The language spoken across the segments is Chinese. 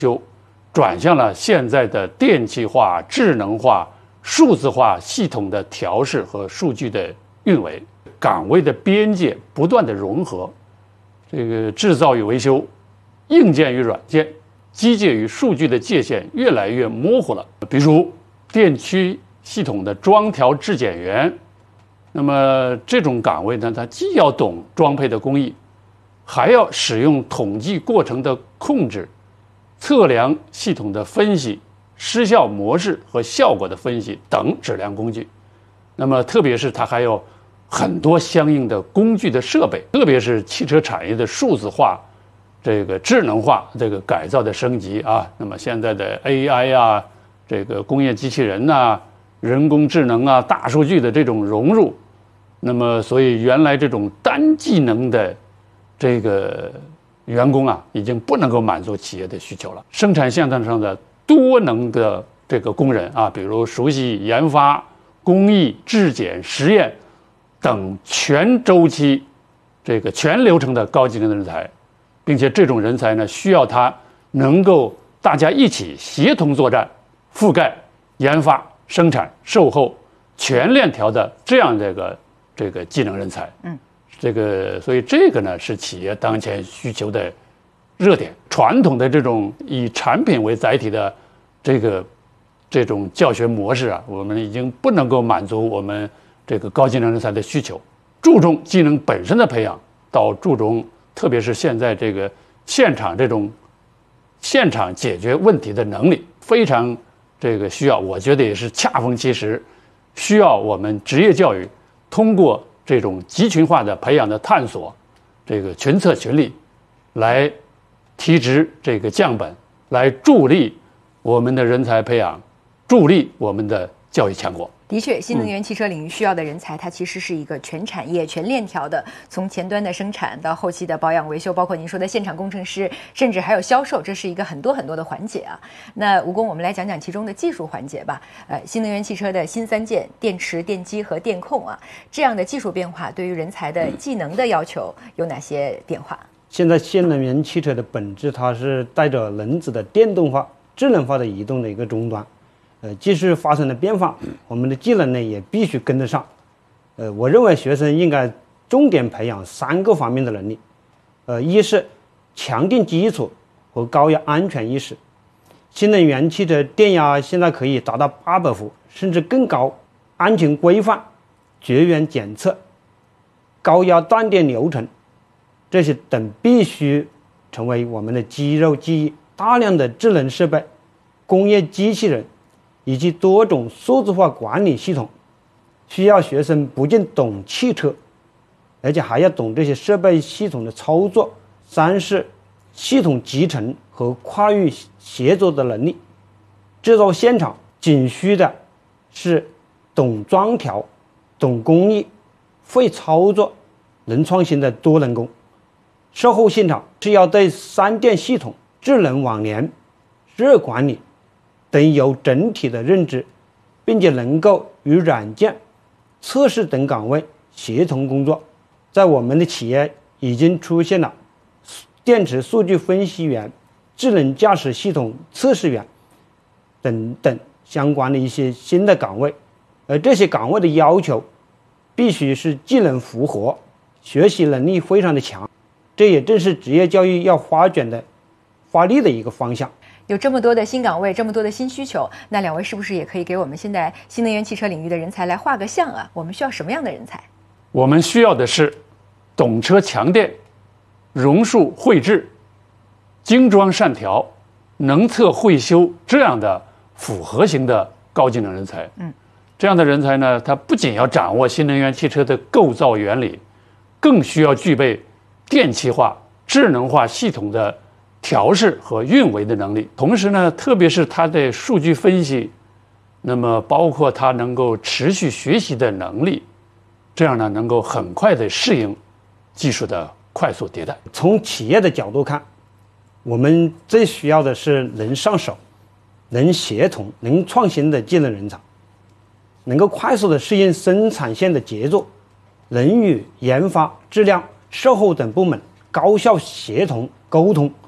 就转向了现在的电气化、智能化、数字化系统的调试和数据的运维，岗位的边界不断的融合，这个制造与维修、硬件与软件、机械与数据的界限越来越模糊了。比如电驱系统的装调质检员，那么这种岗位呢，它既要懂装配的工艺，还要使用统计过程的控制、测量系统的分析、失效模式和效果的分析等质量工具。那么特别是它还有很多相应的工具的设备，特别是汽车产业的数字化、这个智能化这个改造的升级啊。那么现在的 AI 啊，这个工业机器人呐、人工智能啊、大数据的这种融入，那么所以原来这种单技能的这个员工啊，已经不能够满足企业的需求了。生产线上的多能的这个工人啊，比如熟悉研发、工艺、质检、实验等全周期、这个全流程的高技能的人才，并且这种人才呢，需要他能够大家一起协同作战，覆盖研发、生产、售后全链条的这样这个技能人才。所以这个呢是企业当前需求的热点。传统的这种以产品为载体的这种教学模式啊，我们已经不能够满足我们这个高技能人才的需求。注重技能本身的培养，到注重特别是现在这个现场解决问题的能力，非常这个需要，我觉得也是恰逢其时，需要我们职业教育通过这种集群化的培养的探索，这个群策群力，来提质这个降本，来助力我们的人才培养，助力我们的教育强国。 的确，新能源汽车领域需要的人才，它其实是一个全产业、全链条的，从前端的生产到后期的保养维修，包括您说的现场工程师，甚至还有销售，这是一个很多的环节啊。那吴工，我们来讲讲其中的技术环节吧。新能源汽车的新三件，电池、电机和电控啊，这样的技术变化对于人才的技能的要求有哪些变化？ 现在新能源汽车的本质，它是带着轮子的电动化、智能化的移动的一个终端。技术发生了变化，我们的技能呢也必须跟得上。我认为学生应该重点培养3个方面的能力。一是强电基础和高压安全意识。新能源汽车电压现在可以达到800伏甚至更高，安全规范、绝缘检测、高压断电流程，这些等必须成为我们的肌肉记忆。大量的智能设备、工业机器人以及多种数字化管理系统，需要学生不仅懂汽车，而且还要懂这些设备系统的操作。3是系统集成和跨域协作的能力。制造现场仅需的是懂装调、懂工艺、会操作、能创新的多能工。售后现场是要对3电系统、智能网联、热管理等有整体的认知，并且能够与软件、测试等岗位协同工作。在我们的企业已经出现了电池数据分析员、智能驾驶系统测试员等等相关的一些新的岗位，而这些岗位的要求必须是技能符合、学习能力非常的强，这也正是职业教育要发力的一个方向。 有这么多的新岗位，这么多的新需求，那2位是不是也可以给我们现在新能源汽车领域的人才来画个像啊？我们需要什么样的人才？ 我们需要的是懂车强电、榕树绘制、精装善调、能测会修这样的复合型的高技能人才。这样的人才呢，他不仅要掌握新能源汽车的构造原理，更需要具备电气化、智能化系统的调试和运维的能力。同时呢，特别是他的数据分析，那么包括他能够持续学习的能力，这样呢能够很快的适应技术的快速迭代。 从企业的角度看，我们最需要的是能上手、能协同、能创新的技能人才，能够快速的适应生产线的节奏，能与研发、质量、售后等部门高效协同沟通，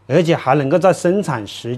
而且还能够在生产时